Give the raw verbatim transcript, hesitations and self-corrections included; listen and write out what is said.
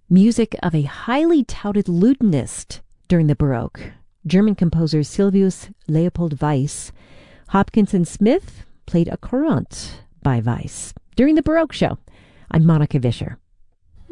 music of a highly touted lutenist during the Baroque, German composer Silvius Leopold Weiss. Hopkinson Smith played a courante by Weiss during the Baroque show. I'm Monica Vischer.